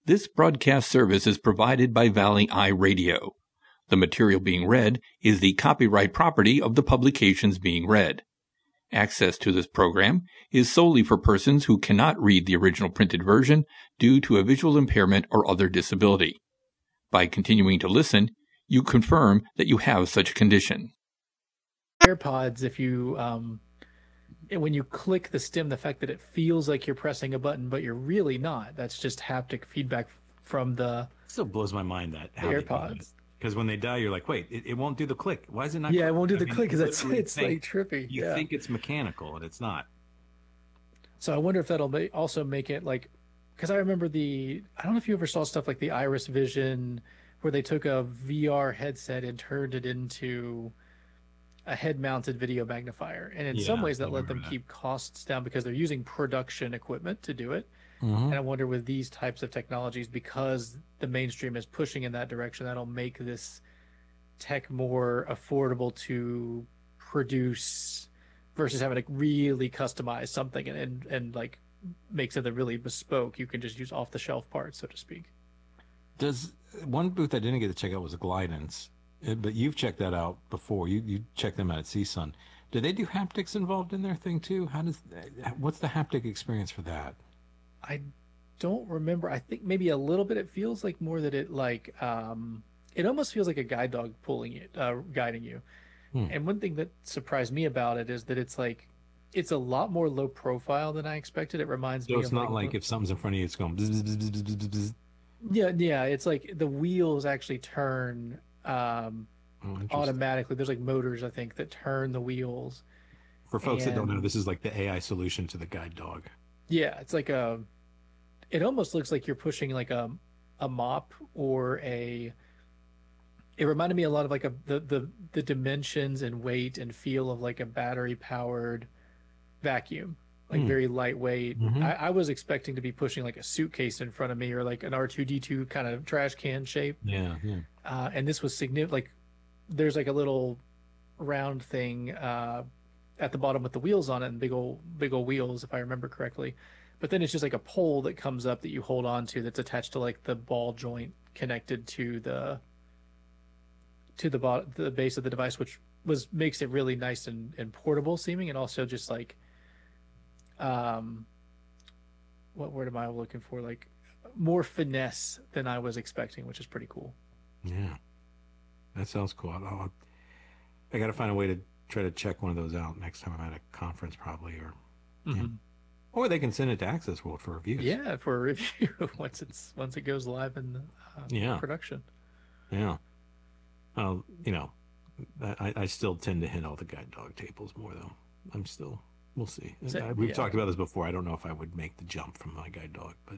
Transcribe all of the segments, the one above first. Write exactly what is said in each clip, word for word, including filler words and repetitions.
This broadcast service is provided by Valley Eye Radio. The material being read is the copyright property of the publications being read. Access to this program is solely for persons who cannot read the original printed version due to a visual impairment or other disability. By continuing to listen, you confirm that you have such a condition. AirPods, if you um, when you click the stem, the fact that it feels like you're pressing a button, but you're really not. That's just haptic feedback from the It still blows my mind that how AirPods. Because when they die, you're like, wait, it, it won't do the click. Why is it not? Yeah, click? it won't do I the mean, click because it's literally it's think- like trippy. You yeah. think it's mechanical, and it's not. So I wonder if that'll ma- also make it like, because I remember the I don't know if you ever saw stuff like the Iris Vision, where they took a V R headset and turned it into a head-mounted video magnifier, and in Yeah, some ways I that let them remember that. keep costs down because they're using production equipment to do it. Mhm. And I wonder with these types of technologies, because the mainstream is pushing in that direction, that'll make this tech more affordable to produce versus having to really customize something and, and, and like make something really bespoke. You can just use off-the-shelf parts, so to speak. Does one booth I didn't get to check out was Glidance, uh, but you've checked that out before. You you checked them out at C S U N. Do they do haptics involved in their thing too? How does what's the haptic experience for that? I don't remember. I think maybe a little bit. It feels like more that it like um, it almost feels like a guide dog pulling it, uh, guiding you. Hmm. And one thing that surprised me about it is that it's like it's a lot more low profile than I expected. It reminds So me it's of not like if something's in front of you, it's going. Bzz, bzz, bzz, bzz, bzz, bzz. yeah, yeah. It's like the wheels actually turn um, Oh, interesting. automatically. There's like motors, I think, that turn the wheels. For folks that don't know, and- this is like the A I solution to the guide dog. Yeah, it's like a. It almost looks like you're pushing like a a mop or a. It reminded me a lot of like a the the the dimensions and weight and feel of like a battery powered vacuum, like Hmm. very lightweight. Mhm. I, I was expecting to be pushing like a suitcase in front of me or like an R two D two kind of trash can shape, Yeah, yeah. uh, and this was significant. Like there's like a little round thing uh, at the bottom with the wheels on it and big old big old wheels, if I remember correctly. But then it's just like a pole that comes up that you hold on to that's attached to like the ball joint connected to the to the bot the base of the device, which was makes it really nice and, and portable seeming, and also just like um what word am I looking for? Like more finesse than I was expecting, which is pretty cool. Yeah, that sounds cool. I'll, I'll- I got to find a way to try to check one of those out next time I'm at a conference, probably, or Yeah. or they can send it to Access World for reviews. Yeah, for a review once it's once it goes live in uh, Yeah. production. yeah. Well, you know, I, I still tend to hit all the guide dog tables more, though. I'm still, we'll see. So- I- We've yeah. talked about this before. I don't know if I would make the jump from my guide dog, but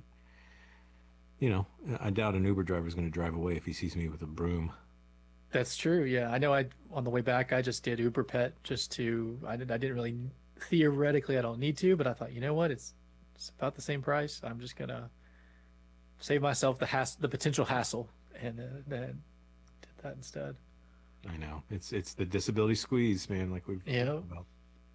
you know, I doubt an Uber driver is going to drive away if he sees me with a broom. That's true. Yeah, I know. I on the way back, I just did Uber Pet just to. I didn't. I didn't really theoretically. I don't need to, but I thought, you know what? It's it's about the same price. I'm just gonna save myself the hass the potential hassle, and uh, then did that instead. I know it's it's the disability squeeze, man. Like we've Yeah. talked about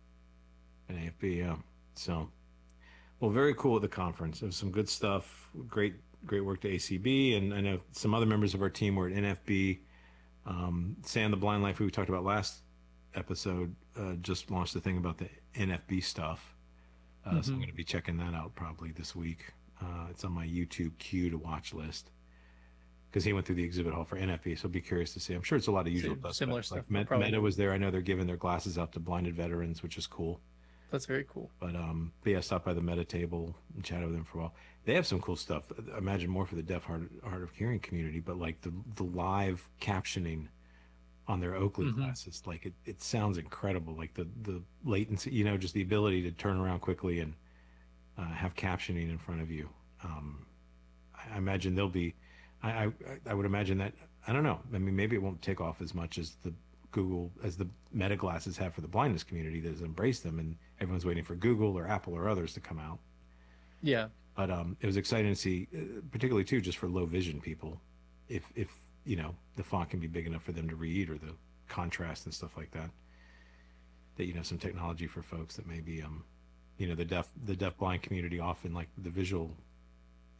an A F B. Yeah. So, well, very cool at the conference. There was some good stuff. Great, great work to A C B, and I know some other members of our team were at N F B. Um, Sam the Blind Life, who we talked about last episode, uh, just launched a thing about the N F B stuff. Uh, So I'm Mhm. going to be checking that out probably this week. Uh, it's on my YouTube queue to watch list because he went through the exhibit hall for N F B. So I'll be curious to see. I'm sure it's a lot of usual Sim- stuff. similar Like stuff, Met- probably. Meta was there. I know they're giving their glasses out to blinded veterans, which is cool. That's very cool. But um, but yeah, I stopped by the Meta table and chatted with them for a while. They have some cool stuff. I imagine more for the deaf hard, hard of hearing community, but like the the live captioning on their Oakley Mhm. glasses, like it, it sounds incredible. Like the the latency, you know, just the ability to turn around quickly and uh, have captioning in front of you. Um, I, I imagine they'll be. I, I I would imagine that. I don't know. I mean, maybe it won't take off as much as the Google as the Meta glasses have for the blindness community that has embraced them, and everyone's waiting for Google or Apple or others to come out. Yeah. But um, it was exciting to see, uh, particularly too, just for low vision people, if if you know the font can be big enough for them to read, or the contrast and stuff like that. That you know some technology for folks that maybe um, you know the deaf the deaf blind community often like the visual